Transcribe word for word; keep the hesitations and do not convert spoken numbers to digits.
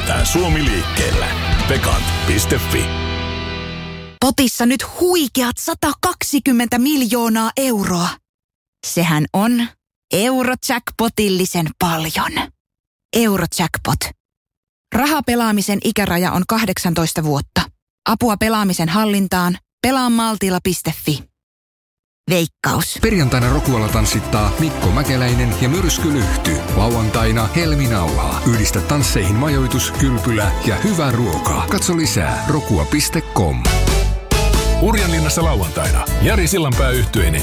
pidetään Suomi liikkeellä. Pekant piste fi. Potissa nyt huikeat sata kaksikymmentä miljoonaa euroa. Sehän on Eurojackpotillisen paljon. Eurojackpot. Rahapelaamisen ikäraja on kahdeksantoista vuotta. Apua pelaamisen hallintaan. pelaa maltilla piste fi. Veikkaus. Perjantaina Rokualla tanssittaa Mikko Mäkeläinen ja Myrsky Lyhty. Lauantaina Helmi Nauhaa. Yhdistä tansseihin majoitus, kylpylä ja hyvää ruokaa. Katso lisää rokua piste com. Urjanlinnassa lauantaina Jari Sillanpää yhtyeinen